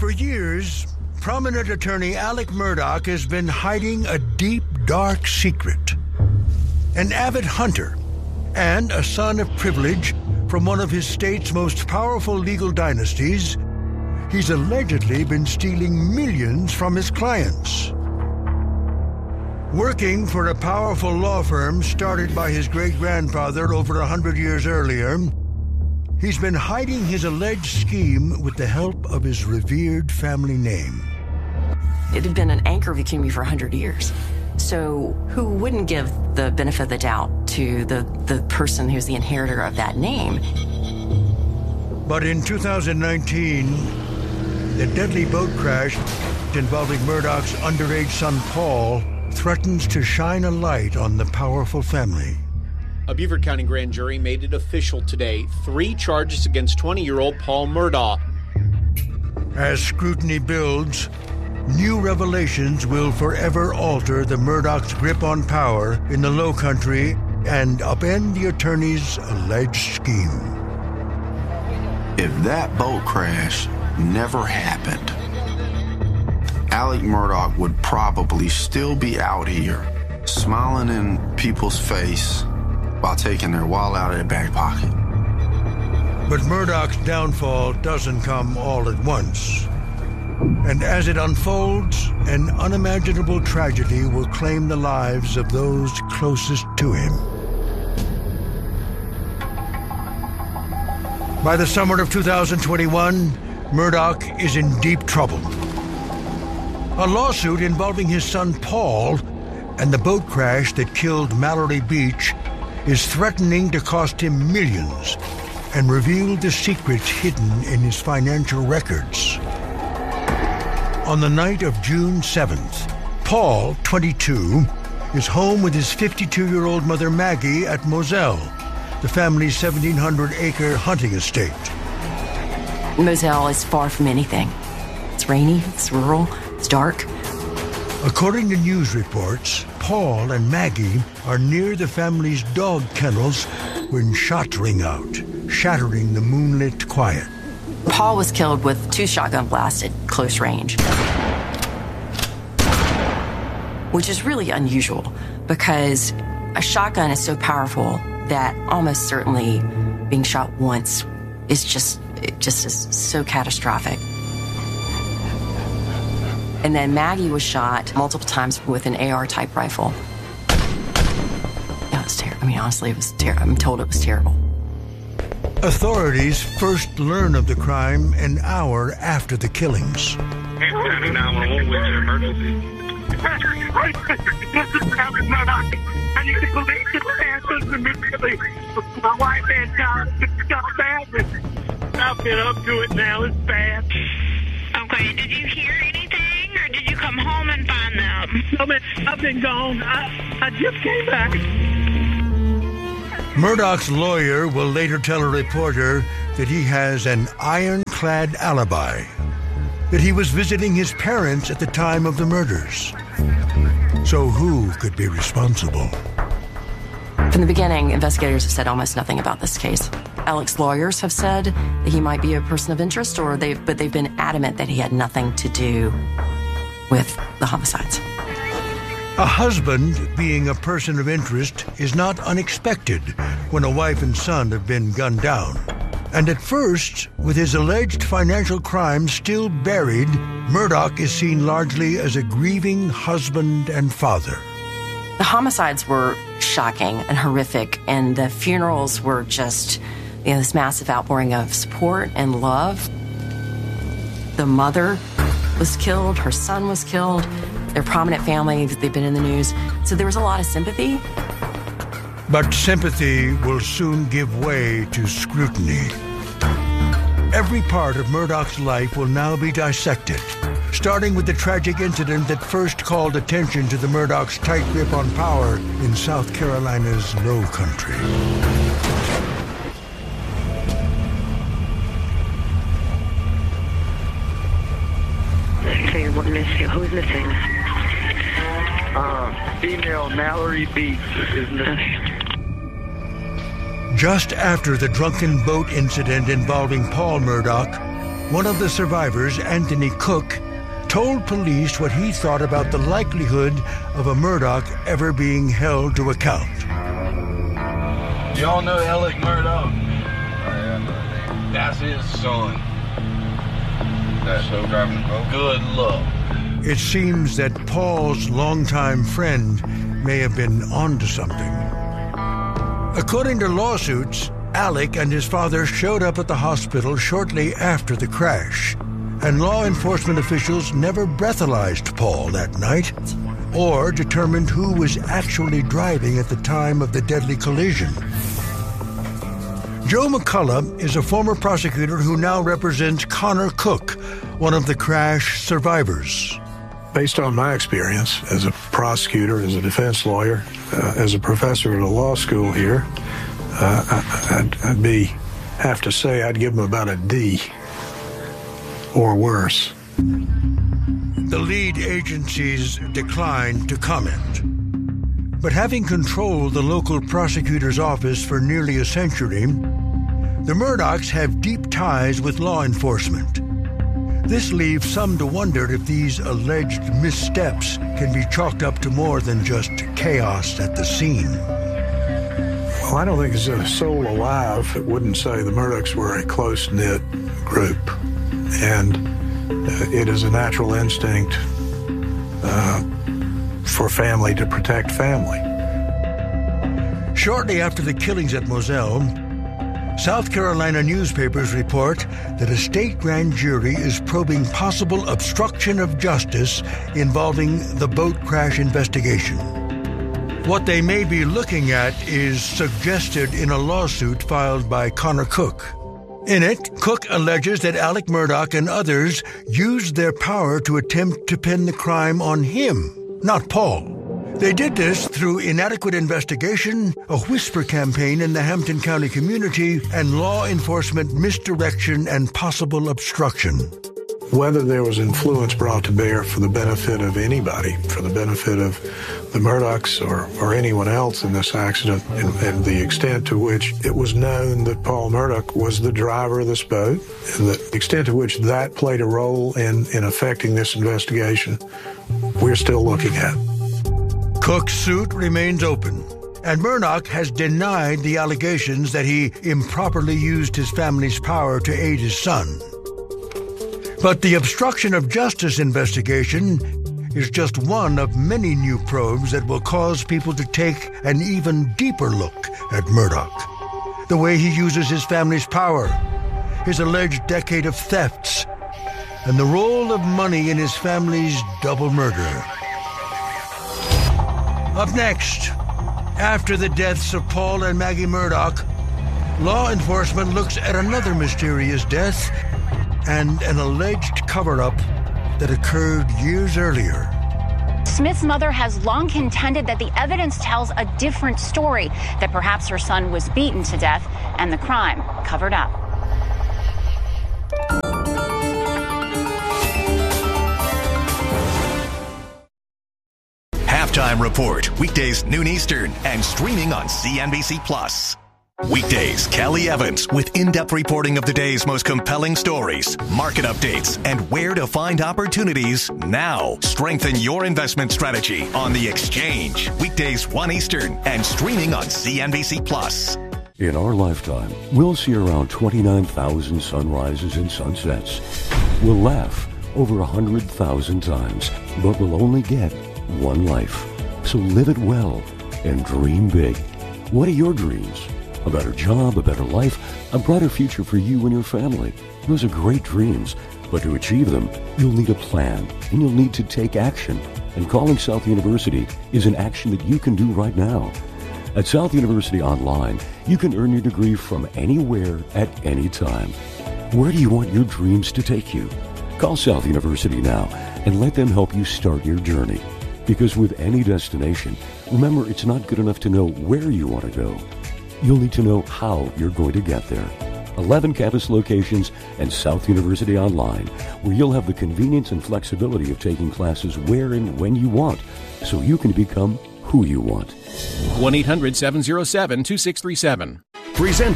For years, prominent attorney Alec Murdaugh has been hiding a deep, dark secret. An avid hunter and a son of privilege from one of his state's most powerful legal dynasties, he's allegedly been stealing millions from his clients. Working for a powerful law firm started by his great-grandfather over 100 years earlier, he's been hiding his alleged scheme with the help of his revered family name. It had been an anchor of the community for 100 years. So who wouldn't give the benefit of the doubt to the person who's the inheritor of that name? But in 2019, the deadly boat crash involving Murdaugh's underage son Paul threatens to shine a light on the powerful family. A Beaver County grand jury made it official today. 3 charges against 20-year-old Paul Murdaugh. As scrutiny builds, new revelations will forever alter the Murdaugh's grip on power in the Low Country and upend the attorney's alleged scheme. If that boat crash never happened, Alec Murdaugh would probably still be out here, smiling in people's face while taking their wallet out of their back pocket. But Murdaugh's downfall doesn't come all at once. And as it unfolds, an unimaginable tragedy will claim the lives of those closest to him. By the summer of 2021, Murdaugh is in deep trouble. A lawsuit involving his son Paul and the boat crash that killed Mallory Beach is threatening to cost him millions and reveal the secrets hidden in his financial records. On the night of June 7th, Paul, 22, is home with his 52-year-old mother Maggie at Moselle, the family's 1,700-acre hunting estate. Moselle is far from anything. It's rainy, it's rural, it's dark. According to news reports, Paul and Maggie are near the family's dog kennels when shots ring out, shattering the moonlit quiet. Paul was killed with 2 shotgun blasts at close range, which is really unusual because a shotgun is so powerful that almost certainly being shot once is just is so catastrophic. And then Maggie was shot multiple times with an AR-type rifle. It was terrible. I mean, honestly, it was terrible. I'm told it was terrible. Authorities first learn of the crime an hour after the killings. County 911 with an emergency. This is Alec Murdaugh. I need the police to answer immediately. My wife and child got bad. I've been up to it now. It's bad. Okay, did you hear anything, or did you come home and find them? I've been gone. I just came back. Murdaugh's lawyer will later tell a reporter that he has an ironclad alibi, that he was visiting his parents at the time of the murders. So who could be responsible? From the beginning, investigators have said almost nothing about this case. Alec's lawyers have said that he might be a person of interest, but they've been adamant that he had nothing to do with the homicides. A husband being a person of interest is not unexpected when a wife and son have been gunned down. And at first, with his alleged financial crimes still buried, Murdaugh is seen largely as a grieving husband and father. The homicides were shocking and horrific, and the funerals were just, this massive outpouring of support and love. The mother was killed, her son was killed, their prominent family, they've been in the news. So there was a lot of sympathy. But sympathy will soon give way to scrutiny. Every part of Murdaugh's life will now be dissected, starting with the tragic incident that first called attention to the Murdaugh's tight grip on power in South Carolina's Low Country. Okay, who's missing? Female Mallory Beach is missing. Just after the drunken boat incident involving Paul Murdaugh, one of the survivors, Anthony Cook, told police what he thought about the likelihood of a Murdaugh ever being held to account. Y'all know Alec Murdaugh? That's his son. That's so driving the boat. Good luck. It seems that Paul's longtime friend may have been onto something. According to lawsuits, Alec and his father showed up at the hospital shortly after the crash, and law enforcement officials never breathalyzed Paul that night or determined who was actually driving at the time of the deadly collision. Joe McCullough is a former prosecutor who now represents Connor Cook, one of the crash survivors. Based on my experience as a prosecutor, as a defense lawyer, as a professor at a law school here, I'd have to say I'd give him about a D or worse. The lead agencies declined to comment. But having controlled the local prosecutor's office for nearly a century, the Murdaughs have deep ties with law enforcement. This leaves some to wonder if these alleged missteps can be chalked up to more than just chaos at the scene. Well, I don't think there's a soul alive that wouldn't say the Murdaughs were a close-knit group. And it is a natural instinct for family to protect family. Shortly after the killings at Moselle, South Carolina newspapers report that a state grand jury is probing possible obstruction of justice involving the boat crash investigation. What they may be looking at is suggested in a lawsuit filed by Connor Cook. In it, Cook alleges that Alec Murdaugh and others used their power to attempt to pin the crime on him, not Paul. They did this through inadequate investigation, a whisper campaign in the Hampton County community, and law enforcement misdirection and possible obstruction. Whether there was influence brought to bear for the benefit of anybody, for the benefit of the Murdaughs or anyone else in this accident, and the extent to which it was known that Paul Murdaugh was the driver of this boat, and the extent to which that played a role in affecting this investigation, we're still looking at. Cook's suit remains open, and Murdaugh has denied the allegations that he improperly used his family's power to aid his son. But the obstruction of justice investigation is just one of many new probes that will cause people to take an even deeper look at Murdaugh. The way he uses his family's power, his alleged decade of thefts, and the role of money in his family's double murder. Up next, after the deaths of Paul and Maggie Murdaugh, law enforcement looks at another mysterious death and an alleged cover-up that occurred years earlier. Smith's mother has long contended that the evidence tells a different story, that perhaps her son was beaten to death and the crime covered up. Halftime Report, weekdays noon Eastern and streaming on CNBC+. Weekdays, Kelly Evans with in-depth reporting of the day's most compelling stories, market updates, and where to find opportunities now. Strengthen your investment strategy on The Exchange. Weekdays 1 Eastern and streaming on CNBC+. In our lifetime, we'll see around 29,000 sunrises and sunsets. We'll laugh over 100,000 times, but we'll only get one life. So live it well and dream big. What are your dreams? A better job, a better life, a brighter future for you and your family. Those are great dreams, but to achieve them, you'll need a plan, and you'll need to take action. And calling South University is an action that you can do right now. At South University Online, you can earn your degree from anywhere at any time. Where do you want your dreams to take you? Call South University now and let them help you start your journey. Because with any destination, remember, it's not good enough to know where you want to go. You'll need to know how you're going to get there. 11 campus locations and South University Online, where you'll have the convenience and flexibility of taking classes where and when you want, so you can become who you want. 1-800-707-2637. Presenting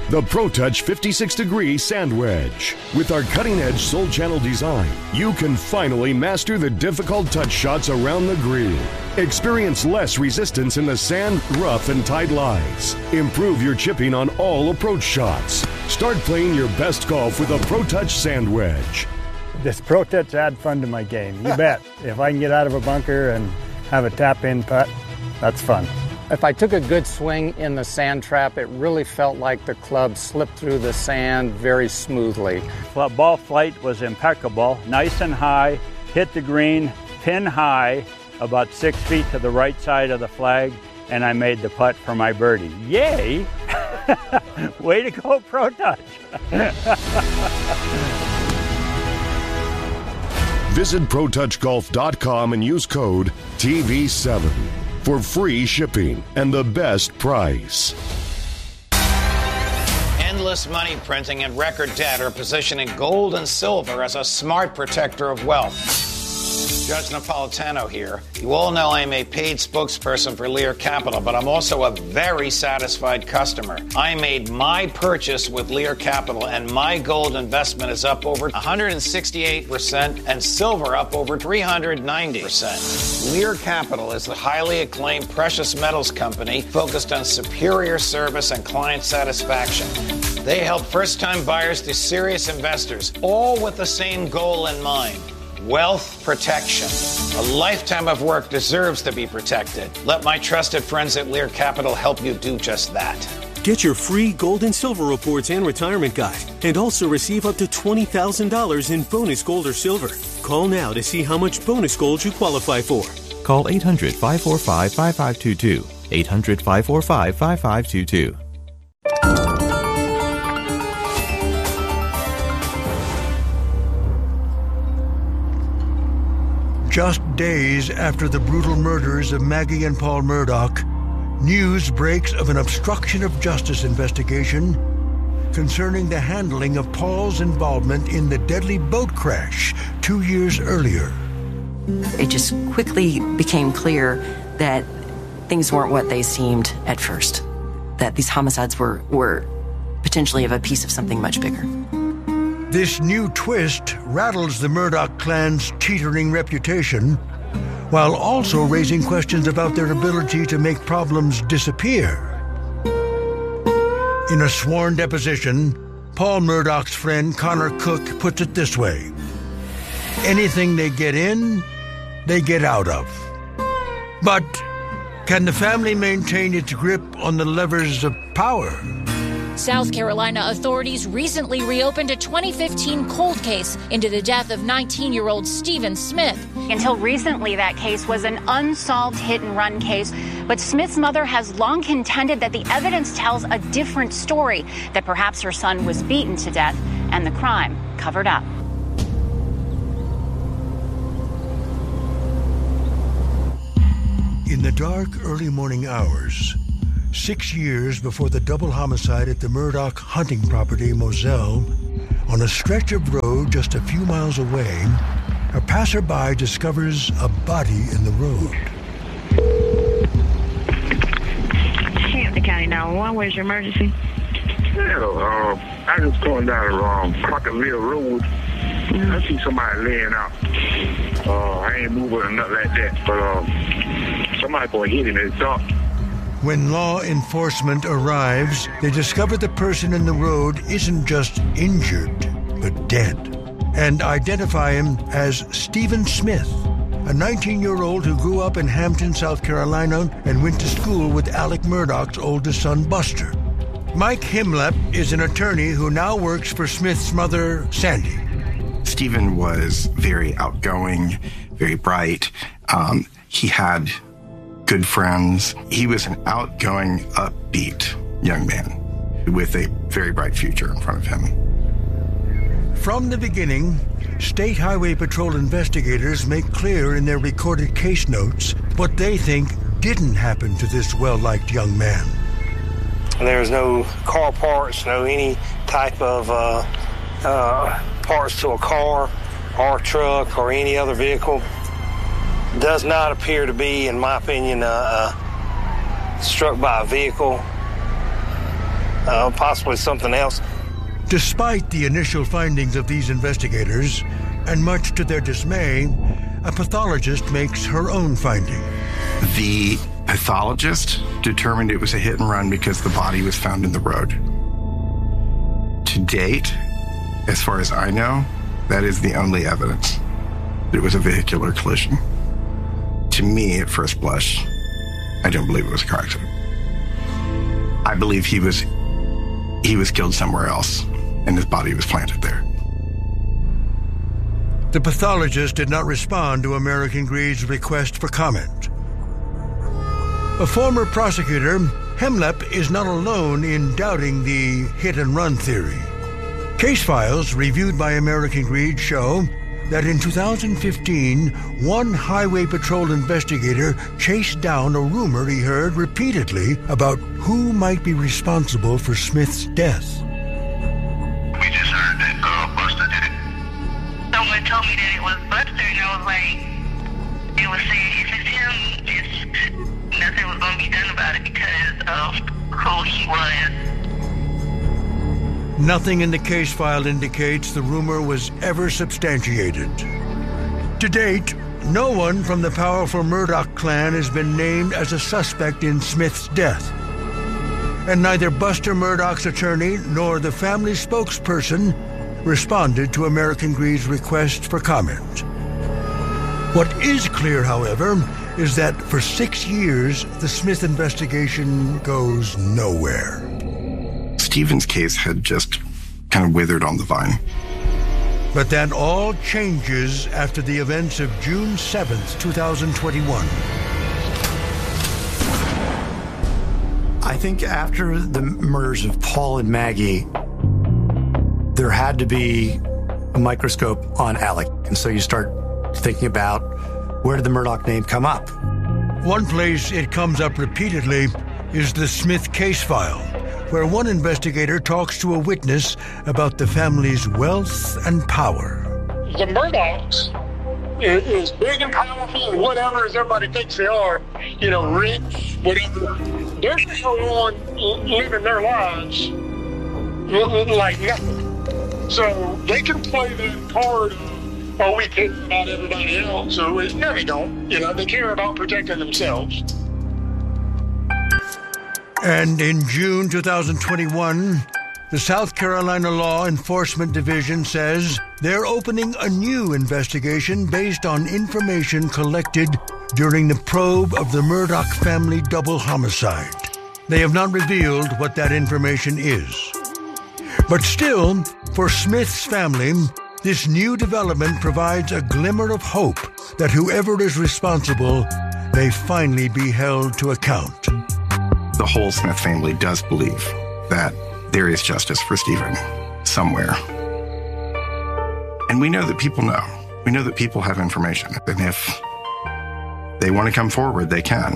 The ProTouch 56-degree sand wedge. With our cutting-edge Soul Channel design, you can finally master the difficult touch shots around the green. Experience less resistance in the sand, rough, and tight lies. Improve your chipping on all approach shots. Start playing your best golf with a ProTouch sand wedge. This ProTouch add fun to my game, you bet. If I can get out of a bunker and have a tap-in putt, that's fun. If I took a good swing in the sand trap, it really felt like the club slipped through the sand very smoothly. Ball flight was impeccable, nice and high, hit the green, pin high, about 6 feet to the right side of the flag, and I made the putt for my birdie. Yay! Way to go, ProTouch! Visit ProTouchGolf.com and use code TV7 for free shipping and the best price. Endless money printing and record debt are positioning gold and silver as a smart protector of wealth. Judge Napolitano here. You all know I'm a paid spokesperson for Lear Capital, but I'm also a very satisfied customer. I made my purchase with Lear Capital, and my gold investment is up over 168% and silver up over 390%. Lear Capital is the highly acclaimed precious metals company focused on superior service and client satisfaction. They help first-time buyers to serious investors, all with the same goal in mind. Wealth protection. A lifetime of work deserves to be protected. Let my trusted friends at Lear Capital help you do just that. Get your free gold and silver reports and retirement guide, and also receive up to $20,000 in bonus gold or silver. Call now to see how much bonus gold you qualify for. Call 800-545-5522. 800-545-5522. Just days after the brutal murders of Maggie and Paul Murdaugh, news breaks of an obstruction of justice investigation concerning the handling of Paul's involvement in the deadly boat crash 2 years earlier. It just quickly became clear that things weren't what they seemed at first, that these homicides were potentially of a piece of something much bigger. This new twist rattles the Murdaugh clan's teetering reputation, while also raising questions about their ability to make problems disappear. In a sworn deposition, Paul Murdaugh's friend Connor Cook puts it this way: anything they get in, they get out of. But can the family maintain its grip on the levers of power? South Carolina authorities recently reopened a 2015 cold case into the death of 19-year-old Stephen Smith. Until recently, that case was an unsolved hit-and-run case, but Smith's mother has long contended that the evidence tells a different story, that perhaps her son was beaten to death and the crime covered up. In the dark, early morning hours, 6 years before the double homicide at the Murdaugh hunting property, Moselle, on a stretch of road just a few miles away, a passerby discovers a body in the road. Hampton County 911, where's your emergency? Hello, I just going down the Parkerville Road. I see somebody laying out. I ain't moving or nothing like that, but somebody going to hit him in the dark. When law enforcement arrives, they discover the person in the road isn't just injured, but dead, and identify him as Stephen Smith, a 19-year-old who grew up in Hampton, South Carolina, and went to school with Alec Murdaugh's oldest son, Buster. Mike Himlep is an attorney who now works for Smith's mother, Sandy. Stephen was very outgoing, very bright. He had good friends. He was an outgoing, upbeat young man with a very bright future in front of him. From the beginning, State Highway Patrol investigators make clear in their recorded case notes what they think didn't happen to this well-liked young man. There's no car parts, no any type of parts to a car or truck or any other vehicle. Does not appear to be, in my opinion, struck by a vehicle. possibly something else. Despite the initial findings of these investigators, and much to their dismay, a pathologist makes her own finding. The pathologist determined it was a hit and run because the body was found in the road. To date, as far as I know, that is the only evidence that it was a vehicular collision. To me, at first blush, I don't believe it was a car accident. I believe he was killed somewhere else, and his body was planted there. The pathologist did not respond to American Greed's request for comment. A former prosecutor, Hemlep is not alone in doubting the hit-and-run theory. Case files reviewed by American Greed show that in 2015, one highway patrol investigator chased down a rumor he heard repeatedly about who might be responsible for Smith's death. We just heard that Buster did it. Someone told me that it was Buster, and I was like, it was saying if it's him, nothing was going to be done about it because of who he was. Nothing in the case file indicates the rumor was ever substantiated. To date, no one from the powerful Murdaugh clan has been named as a suspect in Smith's death. And neither Buster Murdaugh's attorney nor the family spokesperson responded to American Greed's request for comment. What is clear, however, is that for 6 years, the Smith investigation goes nowhere. Stephen's case had just kind of withered on the vine. But that all changes after the events of June 7th, 2021. I think after the murders of Paul and Maggie, there had to be a microscope on Alec. And so you start thinking about, where did the Murdaugh name come up? One place it comes up repeatedly is the Smith case file, where one investigator talks to a witness about the family's wealth and power. The Murdaughs is big and powerful and whatever as everybody thinks they are, rich, whatever. They're still on living their lives like nothing. So they can play that card of, we care about everybody else. So no, they don't. They care about protecting themselves. And in June 2021, the South Carolina Law Enforcement Division says they're opening a new investigation based on information collected during the probe of the Murdaugh family double homicide. They have not revealed what that information is. But still, for Smith's family, this new development provides a glimmer of hope that whoever is responsible may finally be held to account. The whole Smith family does believe that there is justice for Stephen somewhere. And we know that people know. We know that people have information. And if they want to come forward, they can.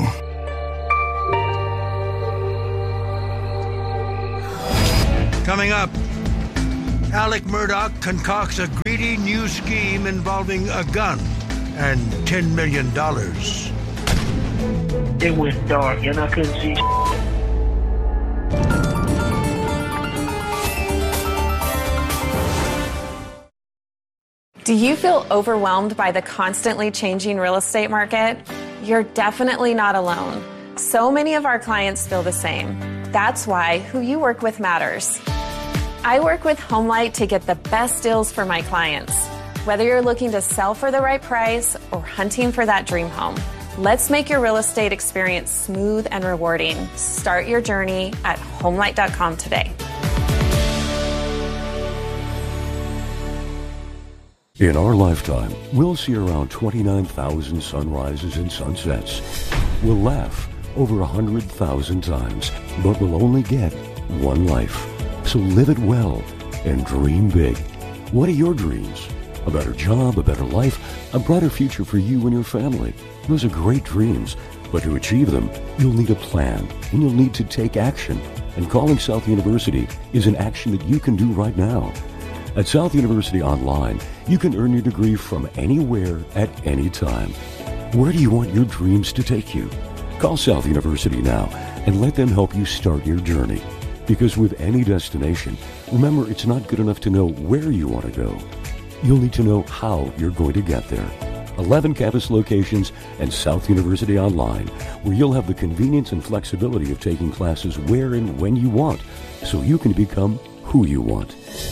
Coming up, Alec Murdaugh concocts a greedy new scheme involving a gun and $10 million. It went dark and I couldn't see. Do you feel overwhelmed by the constantly changing real estate market? You're definitely not alone. So many of our clients feel the same. That's why who you work with matters. I work with HomeLight to get the best deals for my clients. Whether you're looking to sell for the right price or hunting for that dream home, let's make your real estate experience smooth and rewarding. Start your journey at HomeLight.com today. In our lifetime, we'll see around 29,000 sunrises and sunsets. We'll laugh over 100,000 times, but we'll only get one life. So live it well and dream big. What are your dreams? A better job, a better life, a brighter future for you and your family. Those are great dreams, but to achieve them, you'll need a plan, and you'll need to take action. And calling South University is an action that you can do right now. At South University Online, you can earn your degree from anywhere at any time. Where do you want your dreams to take you? Call South University now and let them help you start your journey. Because with any destination, remember it's not good enough to know where you want to go. You'll need to know how you're going to get there. 11 campus locations and South University Online, where you'll have the convenience and flexibility of taking classes where and when you want, so you can become who you want.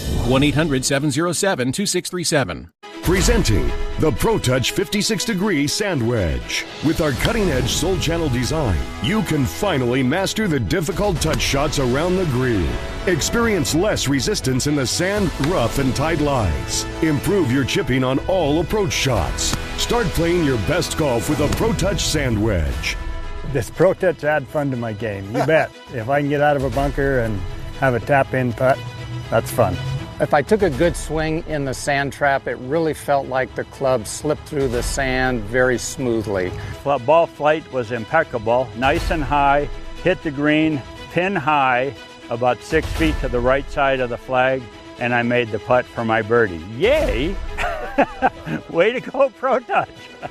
1-800-707-2637. Presenting the ProTouch 56-degree sand wedge. With our cutting-edge Soul Channel design, you can finally master the difficult touch shots around the green. Experience less resistance in the sand, rough, and tight lies. Improve your chipping on all approach shots. Start playing your best golf with a ProTouch sand wedge. This ProTouch add fun to my game, you bet. If I can get out of a bunker and have a tap-in putt, that's fun. If I took a good swing in the sand trap, it really felt like the club slipped through the sand very smoothly. Ball flight was impeccable, nice and high, hit the green, pin high, about 6 feet to the right side of the flag, and I made the putt for my birdie. Yay! Way to go, ProTouch!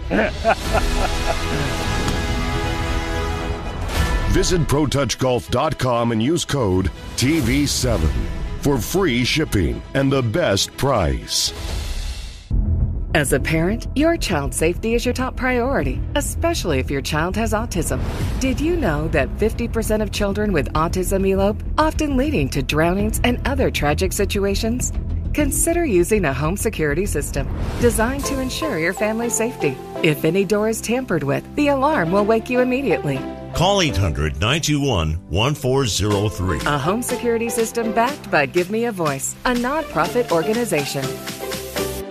Visit ProTouchGolf.com and use code TV7 for free shipping and the best price. As a parent, your child's safety is your top priority, especially if your child has autism. Did you know that 50% of children with autism elope, often leading to drownings and other tragic situations? Consider using a home security system designed to ensure your family's safety. If any door is tampered with, the alarm will wake you immediately. Call 800-921-1403. A home security system backed by Give Me a Voice, a nonprofit organization.